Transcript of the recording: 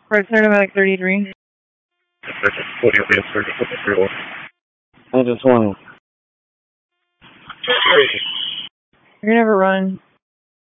Right, Cinematic 33. I just want You're never run.